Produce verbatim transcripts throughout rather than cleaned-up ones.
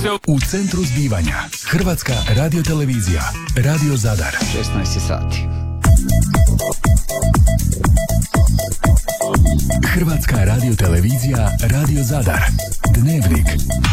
U centru zbivanja Hrvatska radiotelevizija, Radio Zadar. šesnaest sati. Hrvatska radiotelevizija, Radio Zadar. Dnevnik.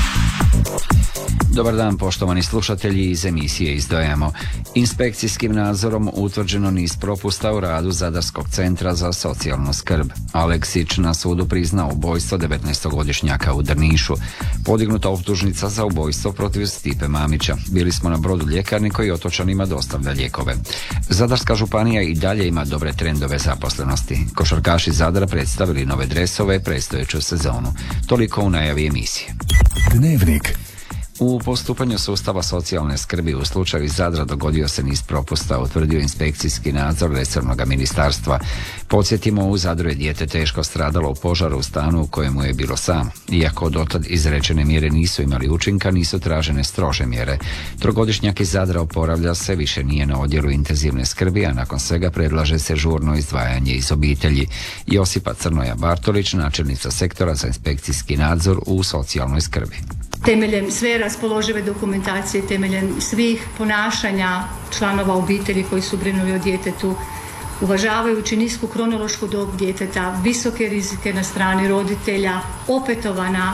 Dobar dan, poštovani slušatelji, iz emisije izdvajamo. Inspekcijskim nadzorom utvrđeno niz propusta u radu Zadarskog centra za socijalnu skrb. Aleksić na sudu priznao ubojstvo devetnaestogodišnjaka u Drnišu. Podignuta optužnica za ubojstvo protiv Stipe Mamića. Bili smo na brodu ljekarni koji otočanima dostavlja lijekove. Zadarska županija i dalje ima dobre trendove zaposlenosti. Košarkaši Zadra predstavili nove dresove predstojeću sezonu. Toliko u najavi emisije. Dnevnik. U postupanju sustava socijalne skrbi u slučaju Zadra dogodio se niz propusta, utvrdio inspekcijski nadzor resornog ministarstva. Podsjetimo, u Zadru je dijete teško stradalo u požaru u stanu u kojemu je bilo sam. Iako dotad izrečene mjere nisu imali učinka, nisu tražene strože mjere. Trogodišnjak iz Zadra oporavlja se, više nije na odjelu intenzivne skrbi, a nakon svega predlaže se žurno izdvajanje iz obitelji. Josipa Crnoja Bartolić, načelnica sektora za inspekcijski nadzor u socijalnoj skrbi. Temeljem sve raspoložive dokumentacije, temeljem svih ponašanja članova obitelji koji su brinuli o djetetu, uvažavajući nisku kronološku dob djeteta, visoke rizike na strani roditelja, opetovana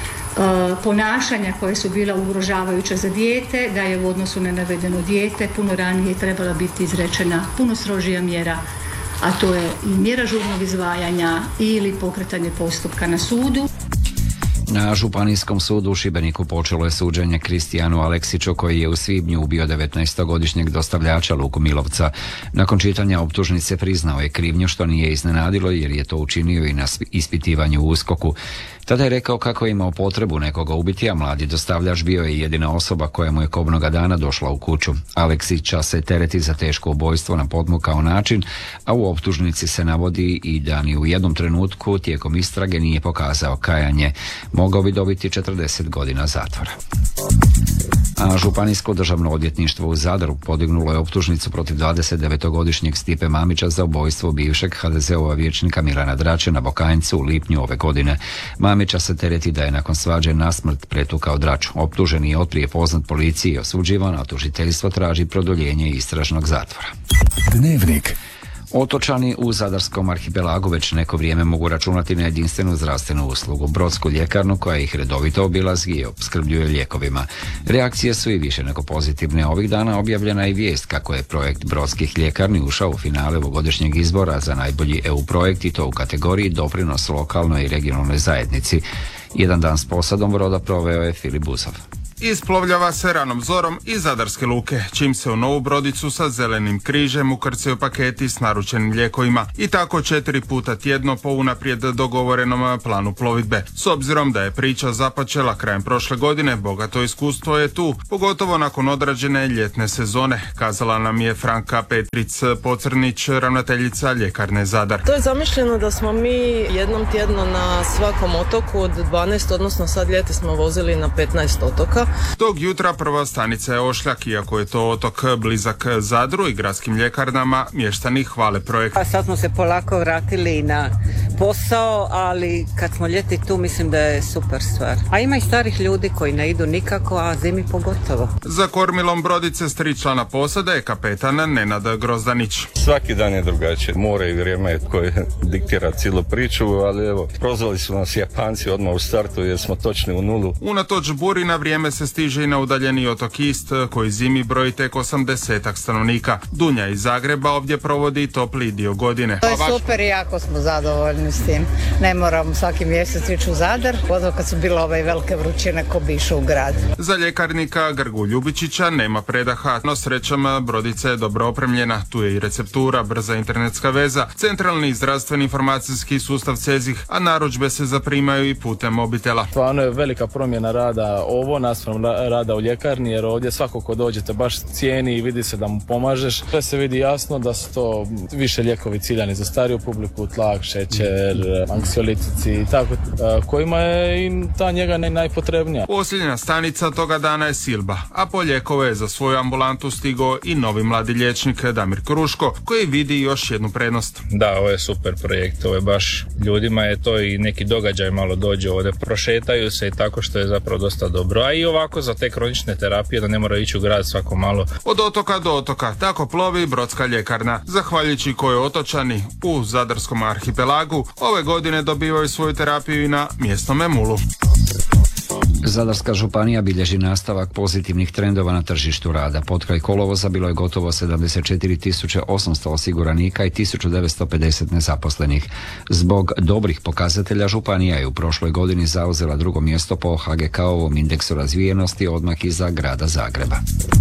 e, ponašanja koje su bila ugrožavajuća za dijete, da je u odnosu na navedeno dijete puno ranije trebala biti izrečena puno strožija mjera, a to je i mjera žurnog izdvajanja ili pokretanje postupka na sudu. Na Županijskom sudu u Šibeniku počelo je suđenje Kristijanu Aleksiću, koji je u svibnju ubio devetnaestogodišnjeg dostavljača Luku Milovca. Nakon čitanja optužnice priznao je krivnju, što nije iznenadilo jer je to učinio i na ispitivanju u USKOK-u. Tada je rekao kako je imao potrebu nekoga ubiti, a mladi dostavljač bio je jedina osoba koja mu je kobnoga dana došla u kuću. Aleksića se tereti za teško ubojstvo na podmukao način, a u optužnici se navodi i da ni u jednom trenutku tijekom istrage nije pokazao kajanje. Mogao bi dobiti četrdeset godina zatvora. A Županijsko državno odvjetništvo u Zadru podignulo je optužnicu protiv dvadesetdevetogodišnjeg Stipe Mamića za ubojstvo bivšeg ha de ze-ova vijećnika Milana Drače na Bokanjcu u lipnju ove godine. Mamića se tereti da je nakon svađe nasmrt pretukao Draču. Optuženi je otprije poznat policiji i osuđivan, a tužiteljstvo traži produljenje istražnog zatvora. Dnevnik. Otočani u Zadarskom arhipelagu već neko vrijeme mogu računati na jedinstvenu zdravstvenu uslugu, brodsku ljekarnu koja ih redovito obilazi i opskrbljuje lijekovima. Reakcije su i više nego pozitivne. Ovih dana objavljena je vijest kako je projekt brodskih ljekarni ušao u finale ovogodišnjeg izbora za najbolji E U projekt, i to u kategoriji doprinos lokalnoj i regionalnoj zajednici. Jedan dan s posadom broda proveo je Filip Buzov. Isplovljava se ranom zorom iz Zadarske luke, čim se u novu brodicu sa zelenim križem ukrcaju paketi s naručenim lijekovima, i tako četiri puta tjedno po unaprijed dogovorenom planu plovidbe. S obzirom da je priča započela krajem prošle godine, bogato iskustvo je tu, pogotovo nakon odrađene ljetne sezone, kazala nam je Franka Petric-Pocrnić, ravnateljica ljekarne Zadar. To je zamišljeno da smo mi jednom tjedno na svakom otoku od dvanaest, odnosno sad ljeti smo vozili na petnaest otoka. Tog jutra prva stanica je Ošljak, iako je to otok blizak Zadru i gradskim ljekarnama, mještani hvale projekt. A sad smo se polako vratili na posao, ali kad smo ljeti tu mislim da je super stvar. A ima i starih ljudi koji ne idu nikako, a zimi pogotovo. Za kormilom brodice s tri člana posade je kapetan Nenad Grozdanić. Svaki dan je drugačije. More i vrijeme koje diktira cijelu priču, ali evo, prozvali su nas Japanci odmah u startu jer smo točni u nulu. Unatoč buri na vrijeme se stiže i na udaljeni otok Ist, koji zimi broji tek osamdesetak stanovnika. Dunja iz Zagreba ovdje provodi topli dio godine. To je super i jako smo zadovoljni s tim. Ne moram svaki mjesec ići u Zadar, pogotovo kad su bile ove velike vrućine ko bi išao u grad. Za ljekarnika Grgu Ljubičića nema predaha, no srećom brodica je dobro opremljena. Tu je i receptura, brza internetska veza, centralni zdravstveni informacijski sustav CEZIH, a narudžbe se zaprimaju i putem mobitela. Stvarno je velika promjena rada ovo naspram rada u ljekarni, jer ovdje svako ko dođete baš cijeni i vidi se da mu pomažeš. Sve se vidi jasno da su to više lijekovi ciljani za stariju publiku, tlak, šećer, anksiolitici i tako, kojima je i ta njega najpotrebnija. Posljednja stanica toga dana je Silba, a po lijekove je za svoju ambulantu stigao i novi mladi liječnik Damir Kruško, koji vidi još jednu prednost. Da, ovo je super projekt, ovo je baš, ljudima je to i neki događaj malo dođe ovdje, prošetaju se i tako, što je zapravo dosta dobro, a i ova ovako za te kronične terapije da ne mora ići u grad svako malo. Od otoka do otoka, tako plovi Brodska ljekarna, zahvaljujući kojoj otočani u Zadarskom arhipelagu ove godine dobivaju svoju terapiju i na mjesnome Mulu. Zadarska županija bilježi nastavak pozitivnih trendova na tržištu rada. Potkraj kolovoza bilo je gotovo sedamdeset četiri tisuće osamsto osiguranika i tisuću devetsto pedeset nezaposlenih. Zbog dobrih pokazatelja županija je u prošloj godini zauzela drugo mjesto po ha ge ka-ovom indeksu razvijenosti odmah iza grada Zagreba.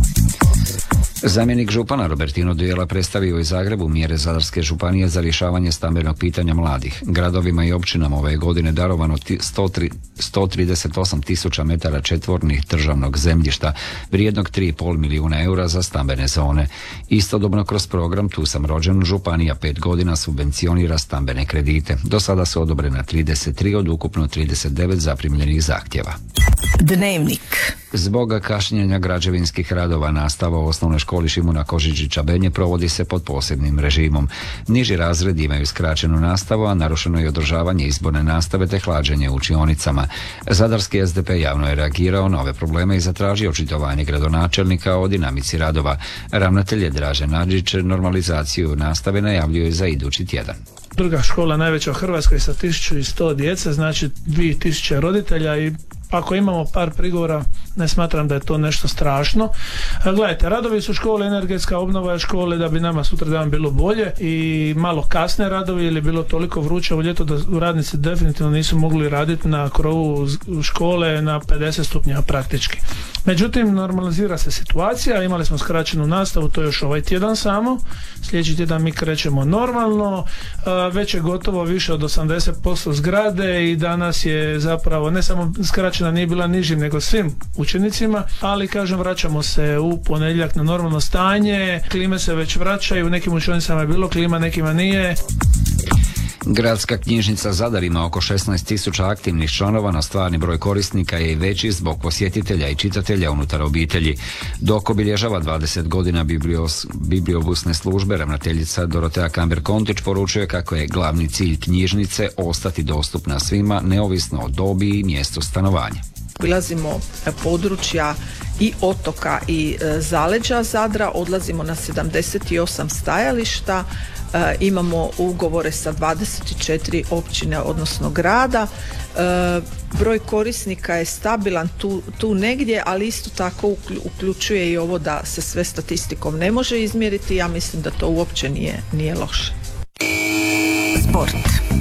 Zamjenik župana Robertino Dujela predstavio je Zagrebu mjere Zadarske županije za rješavanje stambenog pitanja mladih. Gradovima i općinama ove godine darovano sto trideset osam tisuća metara četvornih državnog zemljišta vrijednog tri i pol milijuna eura za stambene zone. Istodobno kroz program Tu sam rođen županija pet godina subvencionira stambene kredite. Do sada su odobrena trideset tri od ukupno trideset devet zaprimljenih zahtjeva. Dnevnik. Zbog kašnjenja građevinskih radova nastava u osnovnoj školi Šimuna Kožiđića Benje provodi se pod posebnim režimom. Niži razredi imaju skraćenu nastavu, a narušeno je održavanje izborne nastave te hlađenje u učionicama. Zadarski es de pe javno je reagirao na ove probleme i zatražio očitovanje gradonačelnika o dinamici radova. Ravnatelj je Dražen Nadžić normalizaciju nastave najavljuje za idući tjedan. Druga škola najveća u Hrvatskoj sa tisuću sto djece, znači dvije tisuće roditelja i ako imamo par prigovora, ne smatram da je to nešto strašno. Gledajte, radovi su škole, energetska obnova škole da bi nama sutra dan bilo bolje i malo kasne radovi ili bilo toliko vruće u ljeto da radnici definitivno nisu mogli raditi na krovu škole na pedeset stupnjeva praktički. Međutim, normalizira se situacija, imali smo skraćenu nastavu, to je još ovaj tjedan samo, sljedeći tjedan mi krećemo normalno, već je gotovo više od osamdeset posto zgrade i danas je zapravo ne samo skraćena, nije bila nižim nego svim učenicima, ali kažem vraćamo se u ponedjeljak na normalno stanje, klime se već vraćaju, u nekim učenicama je bilo klima, nekima nije. Gradska knjižnica Zadar ima oko šesnaest tisuća aktivnih članova, no stvarni broj korisnika je i veći zbog posjetitelja i čitatelja unutar obitelji. Dok obilježava dvadeset godina biblios, bibliobusne službe, ravnateljica Dorotea Kamber-Kontić poručuje kako je glavni cilj knjižnice ostati dostupna svima, neovisno o dobi i mjestu stanovanja. Obilazimo područja i otoka i zaleđa Zadra, odlazimo na sedamdeset osam stajališta, e, imamo ugovore sa dvadeset četiri općine, odnosno grada. E, broj korisnika je stabilan tu, tu negdje, ali isto tako uključuje i ovo da se sve statistikom ne može izmjeriti. Ja mislim da to uopće nije, nije loše. Sport.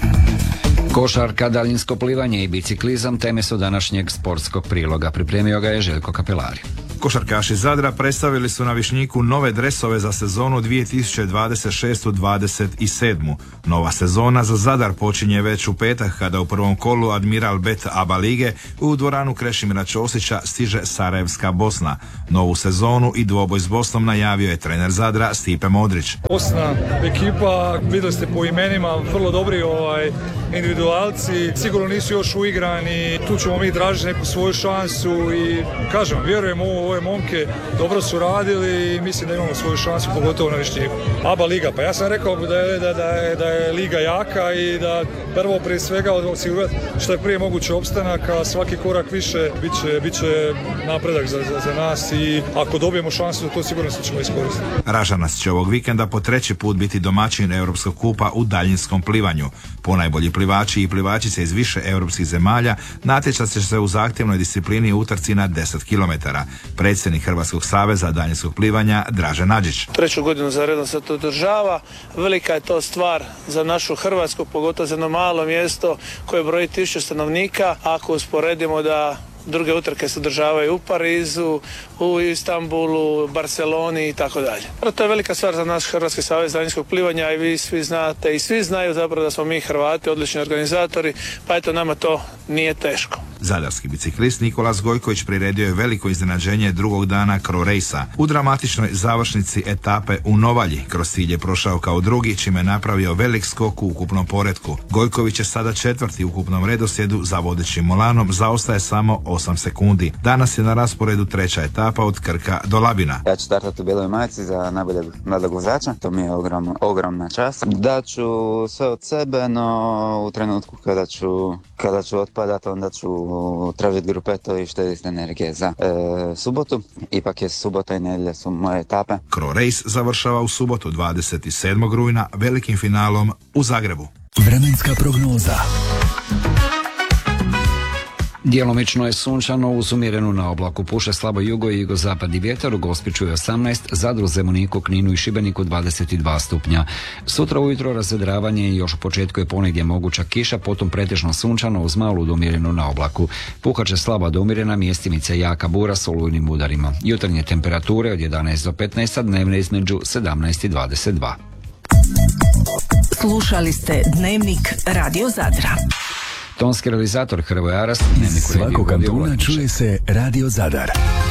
Košarka, daljinsko plivanje i biciklizam teme su današnjeg sportskog priloga. Pripremio ga je Željko Kapelari. Košarkaši Zadra predstavili su na Višnjiku nove dresove za sezonu dvije tisuće dvadeset šeste dvadeset sedam. Nova sezona za Zadar počinje već u petak kada u prvom kolu Admiral Bet ABA lige u dvoranu Krešimira Ćosića stiže Sarajevska Bosna. Novu sezonu i dvoboj s Bosnom najavio je trener Zadra Stipe Modrić. Bosna ekipa, vidjeli ste po imenima, vrlo dobri ovaj, individualci, sigurno nisu još uigrani, tu ćemo mi tražiti neku svoju šansu i kažem, vjerujem u ove momke, dobro su radili i mislim da imamo svoju šansu, pogotovo na Višnjiku. ABA liga, pa ja sam rekao da je, da, da je, da je liga jaka i da prvo prije svega osigurati što je prije moguće opstanak, a svaki korak više bit će, bit će napredak za, za, za nas i ako dobijemo šansu to sigurno se ćemo iskoristiti. Ražanac će ovog vikenda po treći put biti domaćin Europskog kupa u daljinskom plivanju. Ponajbolji plivači i plivačice iz više europskih zemalja natjecat će se u zahtjevnoj disciplini utrci na deset kilometara. Predsjednik Hrvatskog saveza daljinskog plivanja Dražen Nadžić. Treću godinu za redom se to održava. Velika je to stvar za našu Hrvatsku, pogotovo za jedno malo mjesto koje broji tisuću stanovnika. Ako usporedimo da druge utrke se održavaju u Parizu, u Istanbulu, Barceloni i tako dalje. To je velika stvar za naš Hrvatski savez daljinskog plivanja i vi svi znate i svi znaju zapravo da smo mi Hrvati odlični organizatori, pa eto nama to nije teško. Zadarski biciklist Nikolas Gojković priredio je veliko iznenađenje drugog dana Cro Racea. U dramatičnoj završnici etape u Novalji kroz cilj je prošao kao drugi, čime je napravio velik skok u ukupnom poretku. Gojković je sada četvrti u ukupnom redoslijedu za vodećim Molanom, zaostaje samo osam sekundi. Danas je na rasporedu treća etapa od Krka do Labina. Ja ću startati u bijeloj majici za najboljeg mladog vozača, to mi je ogrom, ogromna čast. Daću sve od sebe, no u trenutku kada ću Kada ću otpadat, onda ću tražiti grupeto i štediti energije za e, subotu. Ipak je subota i nedjelja su moje etape. Cro Race završava u subotu dvadeset sedmog rujna velikim finalom u Zagrebu. Vremenska prognoza. Djelomično je sunčano, uz umjerenu na oblaku puše slabo jugo i jugozapadni vjetar, u Gospiću je osamnaest, Zadru, Zemuniku, Kninu i Šibeniku dvadeset dva stupnja. Sutra ujutro razvedravanje i još u početku je ponegdje moguća kiša, potom pretežno sunčano uz malu do umjerenu na oblaku. Puhat će slaba do umjerena, mjestimica jaka bura s olujnim udarima. Jutarnje temperature od jedanaest do petnaest, a dnevne između sedamnaest i dvadeset dva. Slušali ste Dnevnik Radio Zadra. Tonski realizator Hrvoje Aras. Iz svakog kantuna čuje se Radio Zadar.